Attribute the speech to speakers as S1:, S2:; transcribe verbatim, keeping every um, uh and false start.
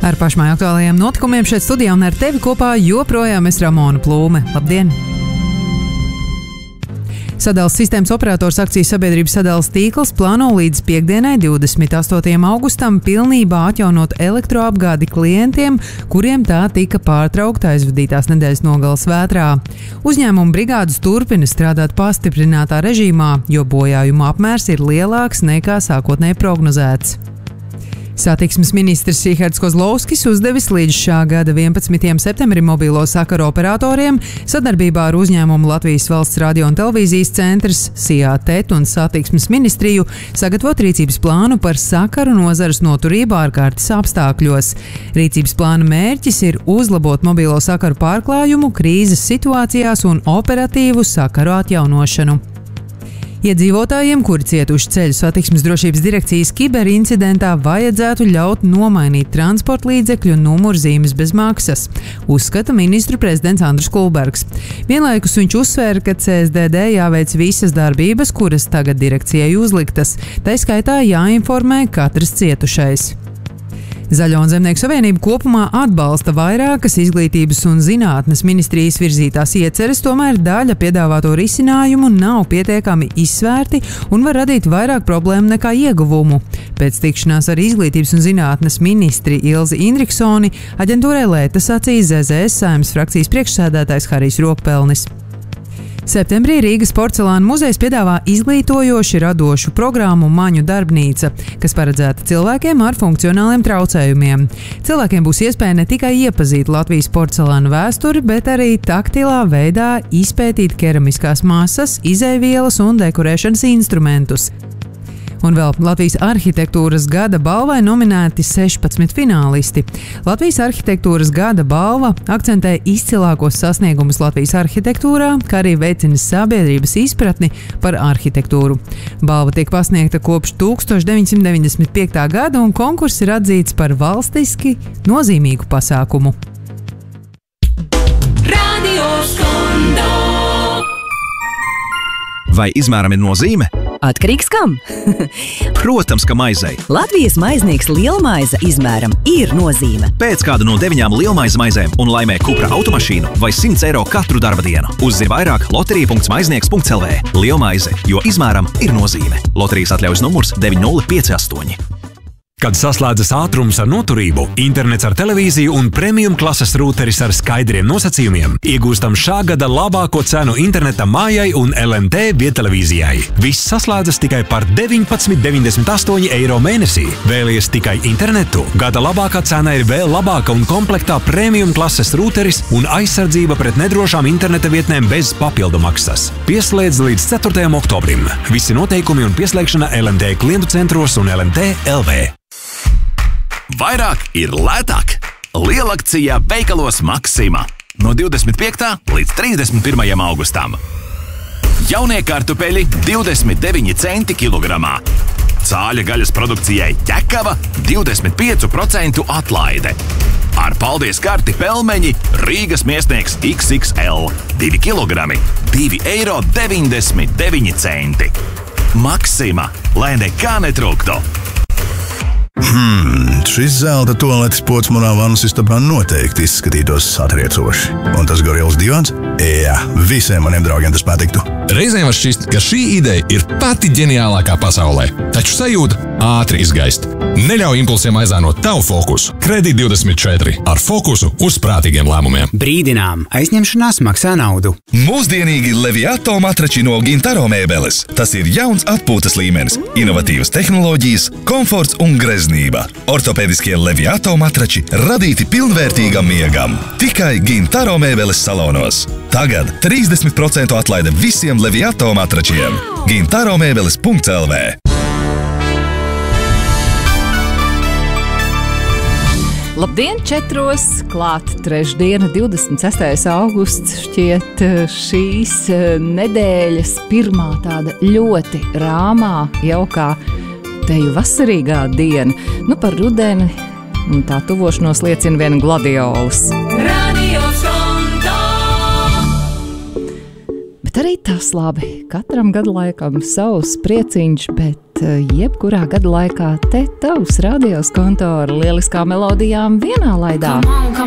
S1: Ar pašmāju aktuālajiem notikumiem šeit studijā un ar tevi kopā joprojām es Ramona Plūme. Labdien! Sadales sistēmas operators akciju sabiedrības sadales tīkls plāno līdz piekdienai, divdesmit astotajam augustam, pilnībā atjaunot elektroapgādi klientiem, kuriem tā tika pārtraukta aizvadītās nedēļas nogales vētrā. Uzņēmuma brigādes turpina strādāt pastiprinātā režīmā, jo bojājumu apmērs ir lielāks nekā sākotnēji prognozēts. Satiksmes ministrs Rihards Kozlovskis uzdevis līdz šā gada vienpadsmitajam septembrim mobilo sakaru operatoriem sadarbībā ar uzņēmumu Latvijas Valsts radio un televīzijas centrs, S I A T E T un Satiksmes ministriju sagatavot rīcības plānu par sakaru nozares noturību ārkārtas apstākļos. Rīcības plāna mērķis ir uzlabot mobilo sakaru pārklājumu krīzes situācijās un operatīvu sakaru atjaunošanu. Iedzīvotājiem, kuri cietuši ceļu satiksmes drošības direkcijas kiberincidentā, vajadzētu ļaut nomainīt transporta līdzekļu numurzīmes bez maksas, uzskata ministru prezidents Andris Kulbergs. Vienlaikus viņš uzsvēra, ka C S D D jāveic visas darbības, kuras tagad direkcijai uzliktas, tai skaitā jāinformē katrs cietušais. Zaļo un Zemnieku savienība kopumā atbalsta vairākas izglītības un zinātnes ministrijas virzītās ieceres, tomēr daļa piedāvāto risinājumu nav pietiekami izsvērti un var radīt vairāk problēmu nekā ieguvumu. Pēc tikšanās ar izglītības un zinātnes ministri Ilzi Indriksoni aģentūrai Lēta sacīja Z Z S Saeimas frakcijas priekšsēdētājs Harijs Rokpelnis. Septembrī Rīgas porcelāna muzejs piedāvā izglītojoši radošu programmu Maņu darbnīca, kas paredzēta cilvēkiem ar funkcionāliem traucējumiem. Cilvēkiem būs iespēja ne tikai iepazīt Latvijas porcelāna vēsturi, bet arī taktilā veidā izpētīt keramiskās masas, izeivielas un dekorēšanas instrumentus. Un vēl Latvijas arhitektūras gada balvai nominēti sešpadsmit finālisti. Latvijas arhitektūras gada balva akcentē izcilākos sasniegumus Latvijas arhitektūrā, kā arī veicina sabiedrības izpratni par arhitektūru. Balva tiek pasniegta kopš tūkstoš deviņsimt deviņdesmit piektā gada un konkurss ir atzīts par valstiski nozīmīgu pasākumu.
S2: Radio Skondo.
S3: Vai izmēram ir nozīme?
S4: Atkarīgs kam?
S3: Protams, ka maizei.
S4: Latvijas maiznieks lielmaize izmēram ir nozīme.
S3: Pēc kādu no deviņām lielmaize maizēm un laimē Cupra automašīnu vai simts eiro katru darba dienu. Uzzini vairāk loterija punkts maiznieks punkts L V. Lielmaize, jo izmēram ir nozīme. Loterijas atļaujas numurs deviņi nulle pieci astoņi.
S5: Kad saslēdzas ātrums ar noturību, internets ar televīziju un premium klases rūteris ar skaidriem nosacījumiem, iegūstam šā gada labāko cenu interneta mājai un L N T viedtelevīzijai. Viss saslēdzas tikai par deviņpadsmit deviņdesmit astoņi eiro mēnesī. Vēlies tikai internetu? Gada labākā cena ir vēl labāka un komplektā premium klases rūteris un aizsardzība pret nedrošām interneta vietnēm bez papildu maksas. Pieslēdz līdz ceturtajam oktobrim. Visi noteikumi un pieslēgšana L N T klientu centros un L N T L V.
S6: Vairāk ir lētāk. Lielakcija veikalos Maxima. No divdesmit piektā līdz trīsdesmit pirmajam augustam. Jaunie kartupeļi divdesmit deviņi centi kilogramā. Cāļa gaļas produkcijai ķekava divdesmit pieci procenti atlaide. Ar paldies karti pelmeņi Rīgas miesnieks X X L. divi kilogrami, divi eiro deviņdesmit deviņi centi. Maxima, lai nekā netrūktu.
S7: Hmm, šis zelta tualetes pods manā vannas istabā noteikti izskatītos satriecoši. Un tas gorils divans? Jā, visiem maniem draugiem tas patiktu.
S8: Reizēm var šķist, ka šī ideja ir pati ģeniālākā pasaulē, taču sajūta ātri izgaist. Neļauj impulsiem aizānot tavu fokusu. Kredīt divdesmit četri ar fokusu uz prātīgiem lēmumiem.
S9: Brīdinām, aizņemšanās maksā naudu.
S10: Mūsdienīgi Leviato matrači no Gintaro mēbeles. Tas ir jauns atpūtas līmenis, inovatīvas tehnoloģijas, komforts un greznība. Ortopēdiskie Leviato matrači radīti pilnvērtīgam miegam. Tikai Gintaro mēbeles salonos. Tagad trīsdesmit procentu atlaide visiem Leviato matračiem. Gintaro mēbeles punkts L V.
S11: Labdien, četros! Klāt trešdiena, divdesmit sestais augusts, šķiet šīs nedēļas pirmā tāda ļoti rāmā, jaukā, teju vasarīgā diena. Nu, par rudeni un tā tuvošanos liecina vien gladiols.
S2: Radio Skondo!
S11: Bet arī tas labi. Katram gadu laikam savs prieciņš, bet jebkurā gada laikā te tavs radios kontora lieliskā melodijām vienā laidā.